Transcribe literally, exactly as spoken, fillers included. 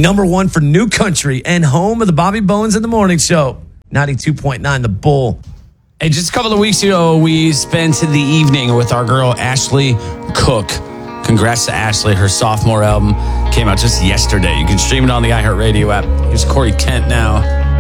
Number one for New Country and home of the Bobby Bones in the Morning Show. ninety-two point nine The Bull. Hey, just a couple of weeks ago, we spent the evening with our girl, Ashley Cook. Congrats to Ashley. Her sophomore album came out just yesterday. You can stream it on the iHeartRadio app. Here's Corey Kent now.